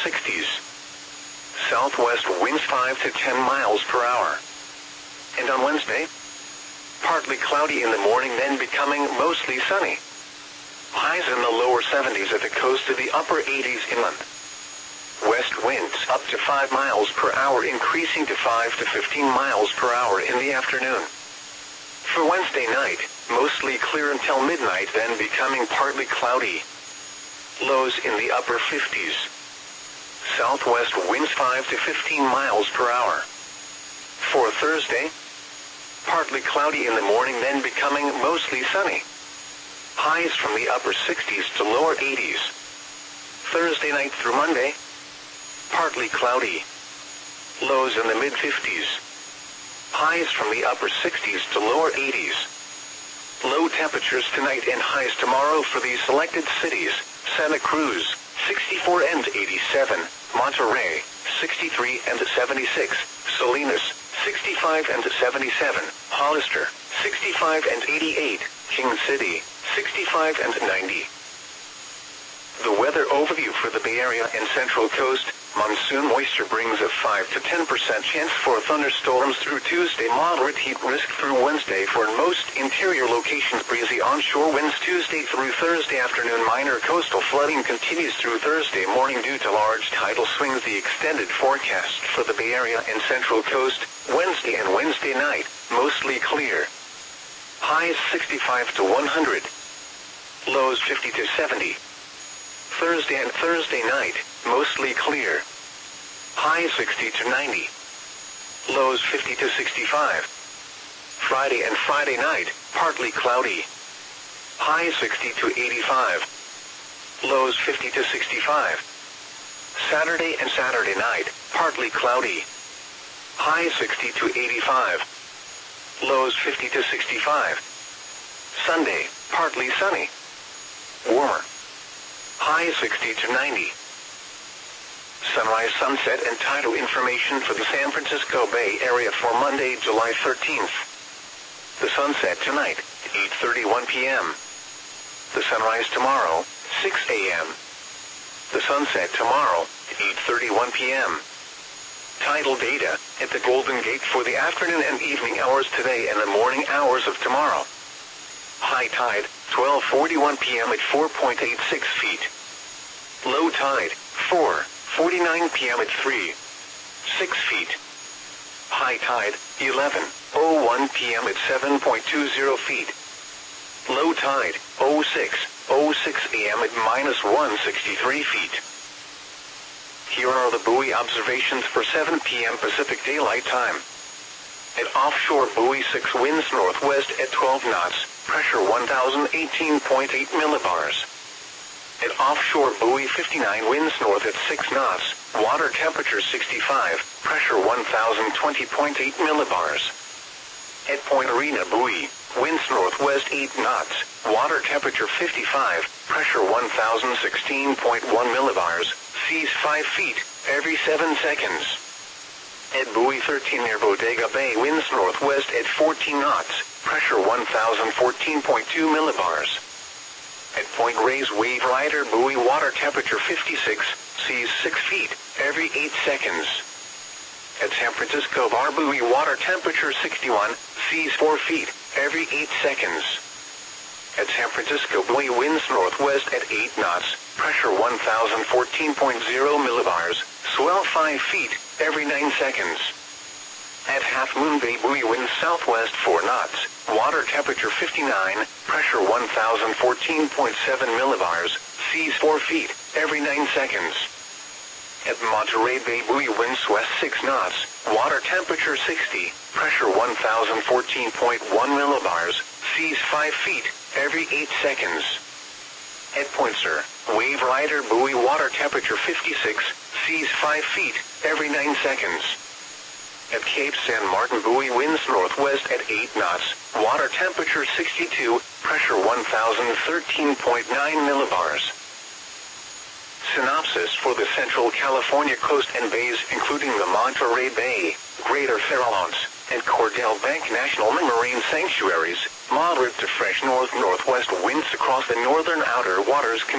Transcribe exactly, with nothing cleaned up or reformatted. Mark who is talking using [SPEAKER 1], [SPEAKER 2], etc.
[SPEAKER 1] sixties. Southwest winds five to ten miles per hour. And on Wednesday, partly cloudy in the morning, then becoming mostly sunny. Highs in the lower seventies at the coast to the upper eighties inland. West winds up to five miles per hour, increasing to five to fifteen miles per hour in the afternoon. For Wednesday night, mostly clear until midnight, then becoming partly cloudy. Lows in the upper fifties. Southwest winds five to fifteen miles per hour. For Thursday, partly cloudy in the morning, then becoming mostly sunny. Highs from the upper sixties to lower eighties. Thursday night through Monday, partly cloudy. Lows in the mid-fifties. Highs from the upper sixties to lower eighties. Low temperatures tonight and highs tomorrow for these selected cities: Santa Cruz, sixty-four and eighty-seven, Monterey, sixty-three and seventy-six, Salinas, sixty-five and seventy-seven, Hollister, sixty-five and eighty-eight, King City, sixty-five and ninety. The weather overview for the Bay Area and Central Coast: monsoon moisture brings a five to ten percent chance for thunderstorms through Tuesday. Moderate heat risk through Wednesday for most interior locations. Breezy onshore winds Tuesday through Thursday afternoon. Minor coastal flooding continues through Thursday morning due to large tidal swings. The extended forecast for the Bay Area and Central Coast: Wednesday and Wednesday night, mostly clear. Highs sixty-five to one hundred. Lows fifty to seventy. Thursday and Thursday night, mostly clear. Highs sixty to ninety. Lows fifty to sixty-five. Friday and Friday night, partly cloudy. Highs sixty to eighty-five. Lows fifty to sixty-five. Saturday and Saturday night, partly cloudy. Highs sixty to eighty-five. Lows fifty to sixty-five. Sunday, partly sunny. Warmer. High sixty to ninety. Sunrise, sunset, and tidal information for the San Francisco Bay Area for Monday, July thirteenth. The sunset tonight, eight thirty-one p m The sunrise tomorrow, six a m The sunset tomorrow, eight thirty-one p m Tidal data at the Golden Gate for the afternoon and evening hours today and the morning hours of tomorrow. High tide, twelve forty-one p m at four point eight six feet. Low tide, four forty-nine p m at three point six feet. High tide, eleven oh one p m at seven point two zero feet. Low tide, oh six oh six a m at minus one hundred sixty-three feet. Here are the buoy observations for seven p m Pacific Daylight Time. At offshore buoy six, winds northwest at twelve knots, pressure one thousand eighteen point eight millibars. At offshore buoy fifty-nine, winds north at six knots, water temperature sixty-five, pressure one thousand twenty point eight millibars. At Point Arena buoy, winds northwest eight knots, water temperature fifty-five, pressure one thousand sixteen point one millibars, seas five feet, every seven seconds. At buoy thirteen near Bodega Bay, winds northwest at fourteen knots, pressure one thousand fourteen point two millibars. At Point Reyes Wave Rider buoy, water temperature fifty-six, seas six feet, every eight seconds. At San Francisco Bar buoy, water temperature sixty-one, seas four feet, every eight seconds. At San Francisco buoy, winds northwest at eight knots, pressure one thousand fourteen point zero millibars, swell five feet, every nine seconds. At Half Moon Bay buoy, winds southwest four knots, water temperature fifty-nine, pressure one thousand fourteen point seven millibars, seas four feet, every nine seconds. At Monterey Bay buoy, winds west six knots, water temperature sixty, pressure one thousand fourteen point one millibars, seas five feet, every eight seconds. At Point Sur Wave Rider buoy, water temperature fifty-six, seas five feet, every nine seconds. At Cape San Martin buoy, winds northwest at eight knots, water temperature sixty-two, pressure one thousand thirteen point nine millibars. Synopsis for the Central California coast and bays, including the Monterey Bay, Greater Farallones, and Cordell Bank National Marine Sanctuaries. Moderate to fresh north-northwest winds across the northern outer waters.